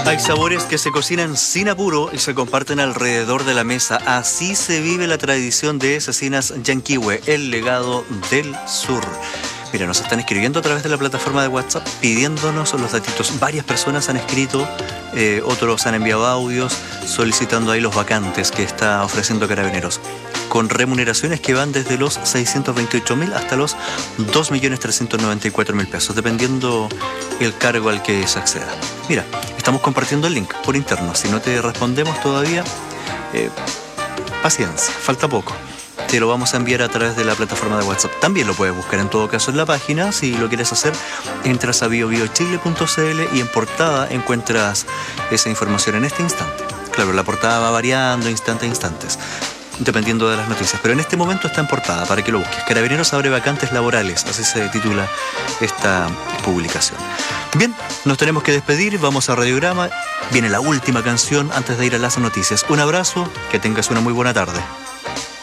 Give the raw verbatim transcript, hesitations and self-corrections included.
Hay sabores que se cocinan sin apuro y se comparten alrededor de la mesa. Así se vive la tradición de Cecinas Llanquihue, el legado del sur. Mira, nos están escribiendo a través de la plataforma de WhatsApp pidiéndonos los datitos. Varias personas han escrito, eh, otros han enviado audios solicitando ahí los vacantes que está ofreciendo Carabineros, con remuneraciones que van desde los seiscientos veintiocho mil hasta los dos millones trescientos noventa y cuatro mil pesos, dependiendo el cargo al que se acceda. Mira, estamos compartiendo el link por interno. Si no te respondemos todavía, eh, paciencia, falta poco. Te lo vamos a enviar a través de la plataforma de WhatsApp. También lo puedes buscar en todo caso en la página. Si lo quieres hacer, entras a bio bio chile punto c l y en portada encuentras esa información en este instante. Claro, la portada va variando instante a instantes, dependiendo de las noticias, pero en este momento está en portada para que lo busques. Carabineros abre vacantes laborales, así se titula esta publicación. Bien, nos tenemos que despedir, vamos a Radiograma. Viene la última canción antes de ir a las noticias. Un abrazo, que tengas una muy buena tarde.